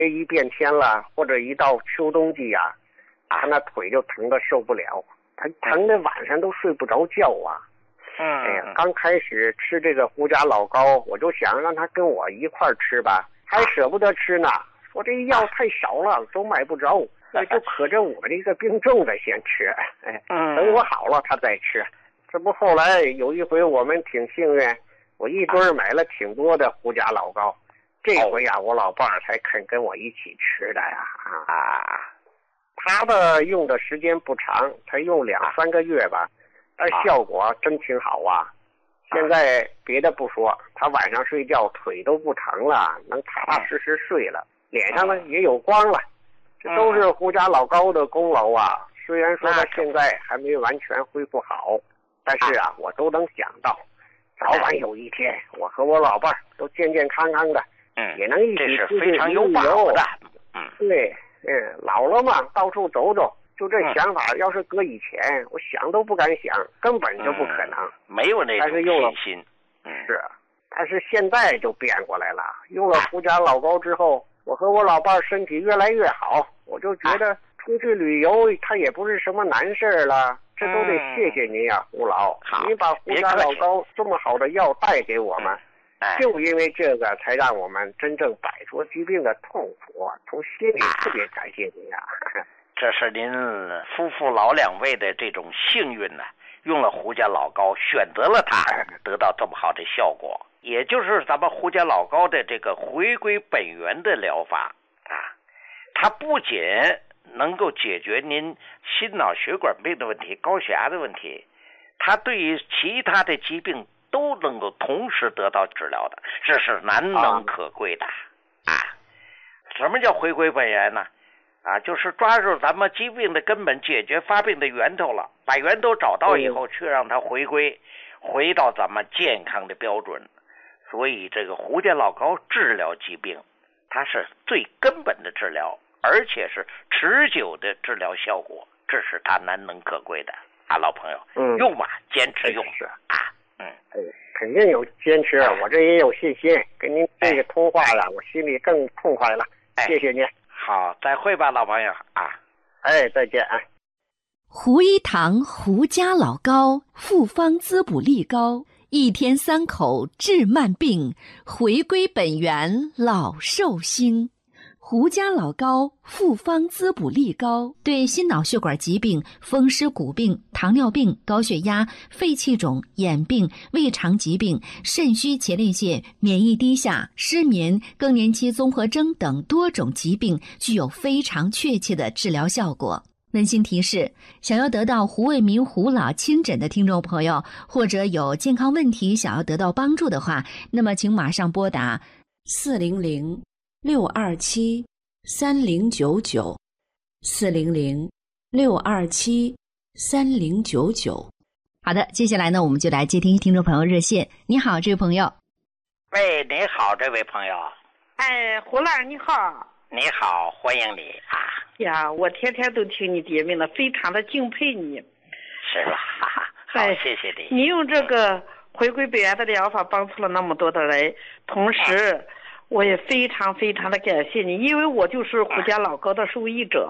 一变天了，或者一到秋冬季呀，他那腿就疼得受不了，他疼的晚上都睡不着觉啊。哎呀，刚开始吃这个胡家老膏，我就想让他跟我一块儿吃吧，还舍不得吃呢，说这药太少了，都买不着，所以就可着我这个病重的先吃，哎，等我好了他再吃。这不后来有一回我们挺幸运，我一堆买了挺多的胡家老膏，这回呀，我老伴儿才肯跟我一起吃的呀。他的用的时间不长，他用2-3个月吧，但效果真挺好啊。现在别的不说，他晚上睡觉腿都不疼了，能踏踏实实睡了，脸上呢也有光了，这都是胡家老膏的功劳啊。虽然说他现在还没完全恢复好，但是啊，我都能想到，早晚有一天，我和我老伴儿都健健康康的，也能一起出去旅游的。对，老了嘛，到处走走。就这想法，要是搁以前，我想都不敢想，根本就不可能。 没有那种信心。 是，但是现在就变过来了。用了胡家老膏之后，我和我老伴儿身体越来越好，我就觉得出去旅游，它也不是什么难事了。这都得谢谢您呀，胡老，您把胡家老膏这么好的药带给我们，就因为这个，才让我们真正摆脱疾病的痛苦，从心里特别感谢您呀。 这是您夫妇老两位的这种幸运呢，用了胡家老膏，选择了它，得到这么好的效果，也就是咱们胡家老膏的这个回归本源的疗法啊。它不仅能够解决您心脑血管病的问题、高血压的问题，它对于其他的疾病都能够同时得到治疗的，这是难能可贵的啊。什么叫回归本源呢？就是抓住咱们疾病的根本，解决发病的源头了，把源头找到以后，去让它回到咱们健康的标准。所以这个胡家老膏治疗疾病，它是最根本的治疗，而且是持久的治疗效果，这是它难能可贵的啊，老朋友，用吧，坚持用肯定有坚持，我这也有信心。跟您这个通话了，我心里更痛快了，谢谢您。 好，再会吧，老朋友啊！ 再见啊！ 胡一堂胡家老膏复方滋补力膏，1天3口治慢病，回归本源老寿星。胡家老膏复方滋补力膏对心脑血管疾病、风湿骨病、糖尿病、高血压、肺气肿、眼病、胃肠疾病、肾虚前列腺、免疫低下、失眠、更年期综合征等多种疾病具有非常确切的治疗效果。温馨提示，想要得到胡卫民胡老亲诊的听众朋友，或者有健康问题想要得到帮助的话，那么请马上拨打400-627-3099，400-627-3099。好的，接下来呢，我们就来接听听众朋友热线。你好，这位朋友。 喂，你好，这位朋友。 胡老你好。 你好，欢迎你啊。 呀，我天天都听你节目呢，非常的敬佩你。 是吧？好，谢谢你。 你用这个回归本源的疗法帮助了那么多的人，同时我也非常非常的感谢你，因为我就是胡家老膏的受益者。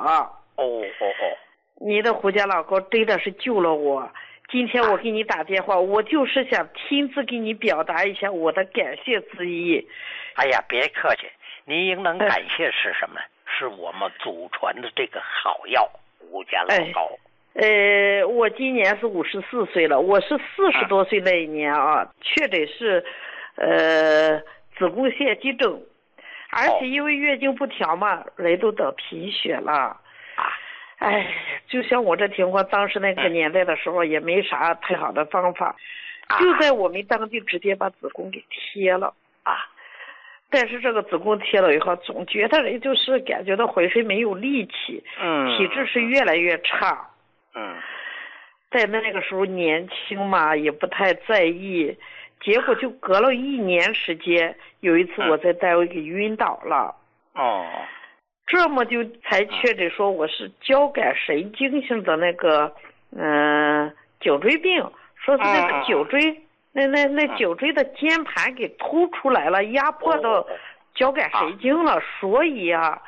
你的胡家老膏真的是救了我。今天我给你打电话，我就是想亲自给你表达一下我的感谢之意。 哎呀，别客气，您应当感谢是什么？是我们祖传的这个好药胡家老膏。 我今年是54岁了，我是40多岁那一年确诊是子宫腺肌症，而且因为月经不调嘛，人都得贫血了。就像我这情况，当时那个年代的时候也没啥太好的方法，就在我们当地直接把子宫给贴了但是这个子宫贴了以后，总觉得人就是感觉到浑身没有力气，体质是越来越差。在那个时候年轻嘛，也不太在意，结果就隔了1年时间，有一次我在单位给晕倒了。这么就才确诊说我是交感神经性的那个颈椎病，说是那个颈椎那颈椎的间盘给突出来了，压迫到交感神经了，所以